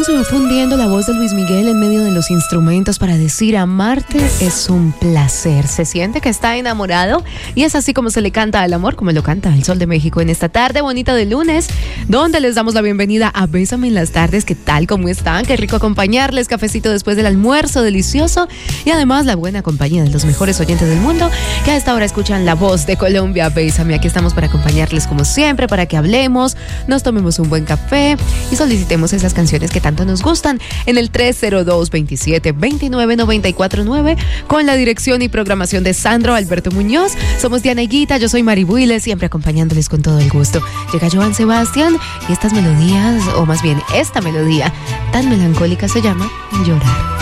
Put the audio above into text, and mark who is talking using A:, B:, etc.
A: se va fundiendo la voz de Luis Miguel en medio de los instrumentos para decir amarte es un placer. Se siente que está enamorado y es así como se le canta al amor, como lo canta el Sol de México en esta tarde bonita de lunes, donde les damos la bienvenida a Bésame en las tardes. ¿Qué tal? ¿Cómo están? Qué rico acompañarles, cafecito después del almuerzo delicioso y además la buena compañía de los mejores oyentes del mundo que a esta hora escuchan la voz de Colombia. Bésame, aquí estamos para acompañarles como siempre, para que hablemos, nos tomemos un buen café y solicitemos esas canciones que tanto nos gustan en el 302-27-29-949 con la dirección y programación de Sandro Alberto Muñoz. Somos Diana Higuita, yo soy Mari Builes, siempre acompañándoles con todo el gusto. Llega Joan Sebastián y estas melodías, o más bien esta melodía tan melancólica se llama Llorar.